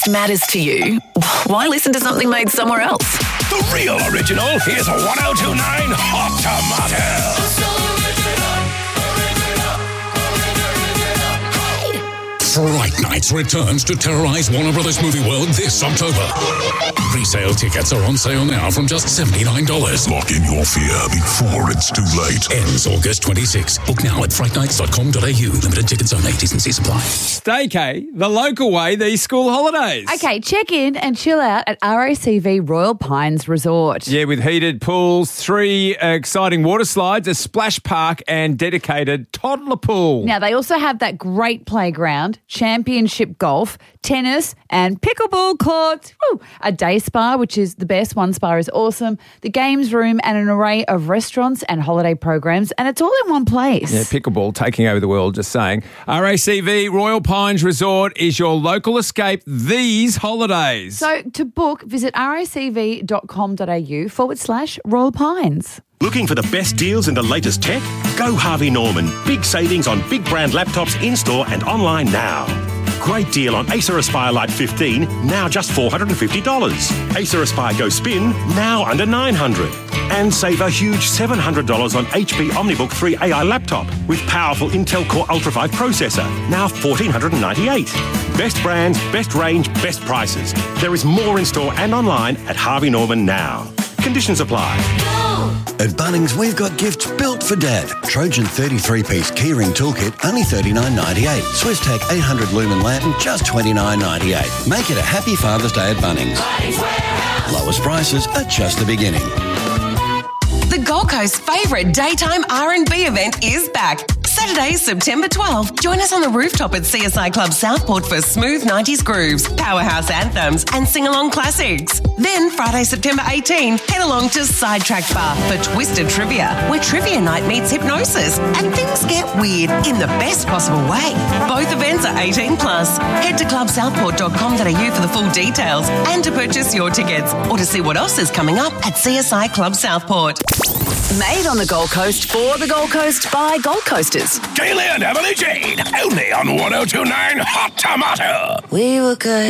matters to you, why listen to something made somewhere else? The real original is 1029 Hot Tomato. Fright Nights returns to terrorise Warner Brothers Movie World this October. Pre-sale tickets are on sale now from just $79. Lock in your fear before it's too late. Ends August 26. Book now at frightnights.com.au. Limited tickets only. T&C supply. Staycay, the local way these school holidays. Okay, check in and chill out at RACV Royal Pines Resort. Yeah, with heated pools, 3 exciting water slides, a splash park and dedicated toddler pool. Now, they also have that great playground, championship golf, tennis and pickleball courts. Woo! A day spa, which is the best. One spa is awesome. The games room and an array of restaurants and holiday programs, and it's all in one place. Yeah, pickleball taking over the world, just saying. RACV Royal Pines Resort is your local escape these holidays. So to book, visit racv.com.au/Royal Pines. Looking for the best deals in the latest tech? Go Harvey Norman. Big savings on big brand laptops in-store and online now. Great deal on Acer Aspire Lite 15, now just $450. Acer Aspire Go Spin, now under $900. And save a huge $700 on HP OmniBook 3 AI laptop with powerful Intel Core Ultra 5 processor, now $1,498. Best brands, best range, best prices. There is more in-store and online at Harvey Norman now. Conditions apply. At Bunnings, we've got gifts built for Dad. Trojan 33-piece keyring toolkit, only $39.98. SwissTech 800 lumen lantern, just $29.98. Make it a happy Father's Day at Bunnings. Lowest prices are just the beginning. The Gold Coast's favourite daytime R&B event is back. Saturday, September 12. Join us on the rooftop at CSI Club Southport for smooth 90s grooves, powerhouse anthems and sing-along classics. Then Friday, September 18, head along to Sidetrack Bar for Twisted Trivia, where trivia night meets hypnosis and things get weird in the best possible way. Both events are 18 plus. Head to clubsouthport.com.au for the full details and to purchase your tickets or to see what else is coming up at CSI Club Southport. Made on the Gold Coast for the Gold Coast by Gold Coasters. Kaylee and Emily Jane, only on 1029 Hot Tomato. We were good.